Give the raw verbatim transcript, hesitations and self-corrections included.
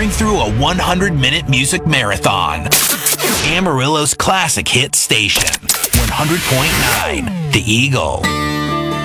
powering through a one hundred minute music marathon. Amarillo's classic hit station, one hundred point nine, The Eagle.